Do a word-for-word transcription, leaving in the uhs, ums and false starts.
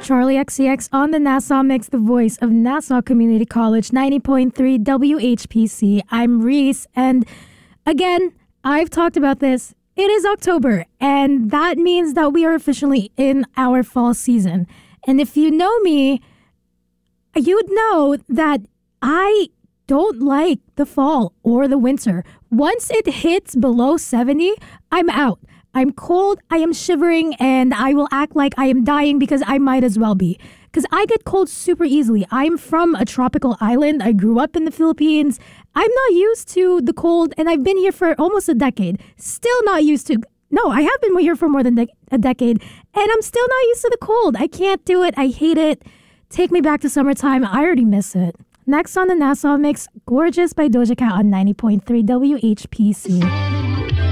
Charlie X C X on the Nassau Mix, the voice of Nassau Community College, ninety point three W H P C. I'm Reese, and again, I've talked about this. It is October, and that means that we are officially in our fall season. And if you know me, you'd know that I don't like the fall or the winter. Once it hits below seventy, I'm out. I'm cold, I am shivering, and I will act like I am dying because I might as well be. Because I get cold super easily. I'm from a tropical island. I grew up in the Philippines. I'm not used to the cold, and I've been here for almost a decade. Still not used to... No, I have been here for more than de- a decade, and I'm still not used to the cold. I can't do it. I hate it. Take me back to summertime. I already miss it. Next on the Nassau Mix, Gorgeous by Doja Cat on ninety point three W H P C.